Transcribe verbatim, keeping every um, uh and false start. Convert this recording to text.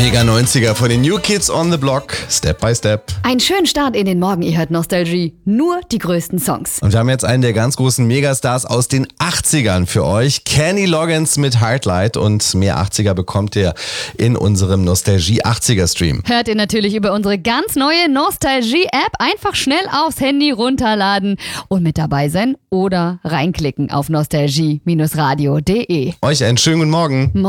Mega neunziger von den New Kids on the Block, Step by Step. Einen schönen Start in den Morgen, ihr hört Nostalgie. Nur die größten Songs. Und wir haben jetzt einen der ganz großen Megastars aus den achtzigern für euch. Kenny Loggins mit Heartlight, und mehr achtziger bekommt ihr in unserem Nostalgie achtziger Stream. Hört ihr natürlich über unsere ganz neue Nostalgie-App. Einfach schnell aufs Handy runterladen und mit dabei sein oder reinklicken auf nostalgie Bindestrich radio Punkt de. Euch einen schönen guten Morgen.